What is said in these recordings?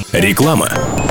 Реклама.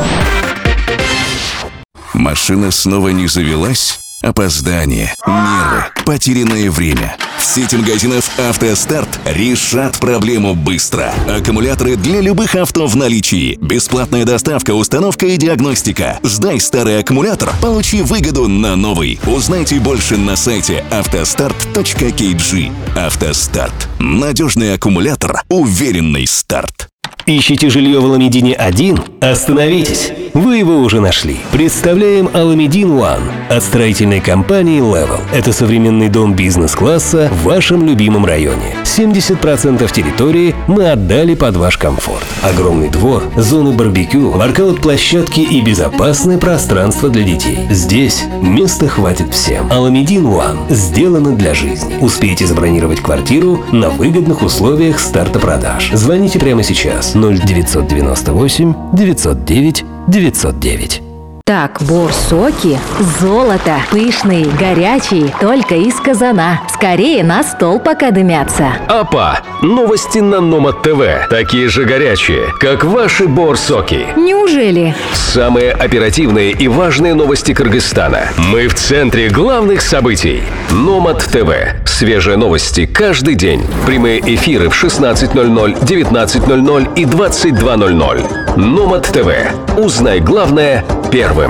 Машина снова не завелась? Опоздание, нервы, потерянное время. В сети магазинов «АвтоСтарт» решат проблему быстро. Аккумуляторы для любых авто в наличии. Бесплатная доставка, установка и диагностика. Сдай старый аккумулятор, получи выгоду на новый. Узнайте больше на сайте автостарт.kg. «АвтоСтарт». Надежный аккумулятор, уверенный старт. Ищите жилье в Аламедине-1? Остановитесь! Вы его уже нашли. Представляем Аламедин One от строительной компании Level. Это современный дом бизнес-класса в вашем любимом районе. 70% территории мы отдали под ваш комфорт. Огромный двор, зоны барбекю, воркаут-площадки и безопасное пространство для детей. Здесь места хватит всем. Аламедин One сделано для жизни. Успейте забронировать квартиру на выгодных условиях старта продаж. Звоните прямо сейчас. 0998 909 909. Так, борсоки, золото, пышные, горячие, только из казана. Скорее на стол, пока дымятся. Апа, новости на Номад ТВ. Такие же горячие, как ваши борсоки. Неужели? Самые оперативные и важные новости Кыргызстана. Мы в центре главных событий. Номад ТВ. Свежие новости каждый день. Прямые эфиры в 16:00, 19:00 и 22:00. Номад ТВ. Узнай главное первым.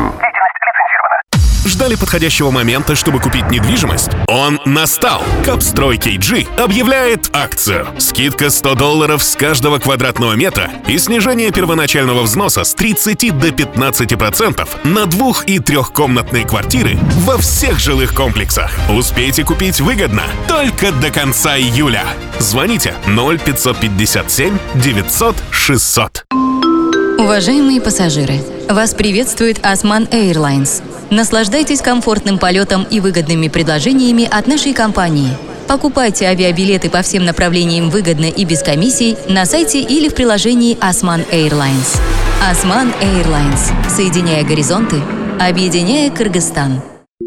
Ждали подходящего момента, чтобы купить недвижимость? Он настал! Капстрой KG объявляет акцию. Скидка $100 с каждого квадратного метра и снижение первоначального взноса с 30 до 15% на 2- и 3-комнатные квартиры во всех жилых комплексах. Успейте купить выгодно только до конца июля. Звоните 0557 900 600. Уважаемые пассажиры, вас приветствует Osman Airlines. Наслаждайтесь комфортным полетом и выгодными предложениями от нашей компании. Покупайте авиабилеты по всем направлениям выгодно и без комиссий на сайте или в приложении Osman Airlines. Osman Airlines. Соединяя горизонты, объединяя Кыргызстан.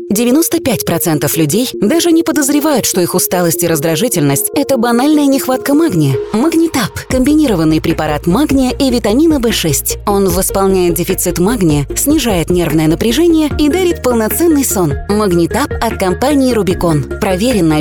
95% людей даже не подозревают, что их усталость и раздражительность – это банальная нехватка магния. Магнитап – комбинированный препарат магния и витамина В6. Он восполняет дефицит магния, снижает нервное напряжение и дарит полноценный сон. Магнитап от компании Rubicon. Проверено